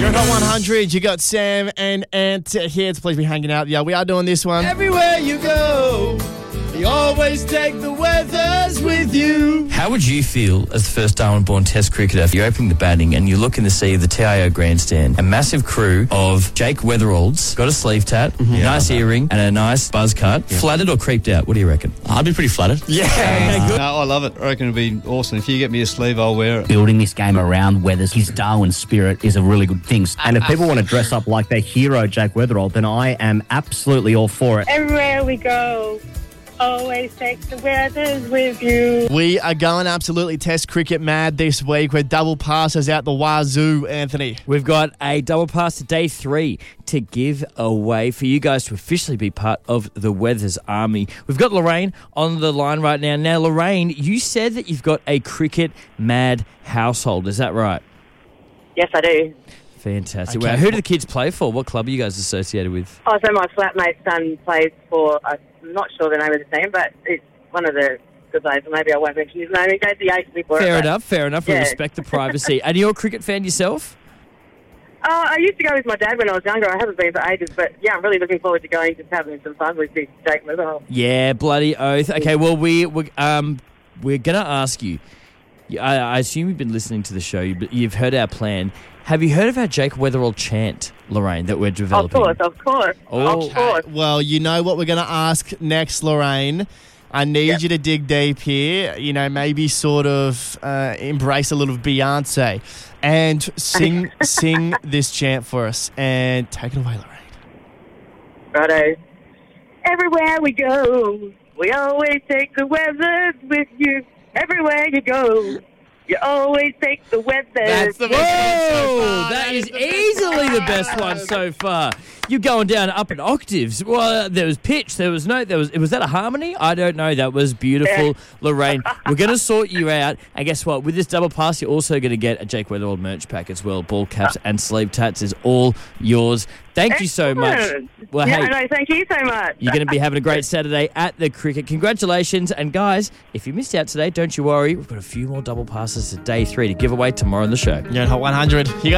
You're at Hot 100. You got Sam and Ant here. It's a pleasure to be hanging out. Yeah, we are doing this one. Everywhere you go, you always take the weathers with you. How would you feel as the first Darwin-born Test cricketer? You're opening the batting and you look in the sea of the TIO grandstand. A massive crew of Jake Weatheralds, got a sleeve tat, nice earring and a nice buzz cut. Yeah. Flattered or creeped out? What do you reckon? I'd be pretty flattered. Yeah. Okay, good. No, I love it. I reckon it'd be awesome. If you get me a sleeve, I'll wear it. Building this game around Weathers, his Darwin spirit is a really good thing. And if people want to dress up like their hero, Jake Weatherald, then I am absolutely all for it. Everywhere we go, always take the weathers with you. We are going absolutely Test cricket mad this week. We're double passes out the wazoo, Anthony. We've got a double pass to day 3 to give away for you guys to officially be part of the Weathers Army. We've got Lorraine on the line right now. Now, Lorraine, you said that you've got a cricket mad household. Is that right? Yes, I do. Fantastic. Okay. Wow. Who do the kids play for? What club are you guys associated with? Oh, so my flatmate's son plays for, I'm not sure the name of the team, but it's one of the good players. Maybe I won't mention his name. He goes the Ace before. Fair enough. We Yeah. respect the privacy. And you're a cricket fan yourself? I used to go with my dad when I was younger. I haven't been for ages, but yeah, I'm really looking forward to going, just having some fun with this Jake Weatherall. Yeah, bloody oath. Okay, well, we're going to ask you. I assume you've been listening to the show, but you've heard our plan. Have you heard of our Jake Weatherall chant, Lorraine, that we're developing? Of course. Well, you know what we're going to ask next, Lorraine. I need you to dig deep here, maybe sort of embrace a little Beyonce and sing this chant for us. And take it away, Lorraine. Righto. Everywhere we go, we always take the weathers with you. Everywhere you go, you always take the weathers. That's the best one so far. That is easily the best one so far. You're going down up in octaves. Well, there was pitch, there was note, was that a harmony? I don't know. That was beautiful, Lorraine. We're going to sort you out. And guess what? With this double pass, you're also going to get a Jake Weatherall merch pack as well. Ball caps and sleeve tats is all yours. Thank you so much. Well, thank you so much. You're going to be having a great Saturday at the cricket. Congratulations. And guys, if you missed out today, don't you worry. We've got a few more double passes to day 3 to give away tomorrow on the show. You're at Hot 100.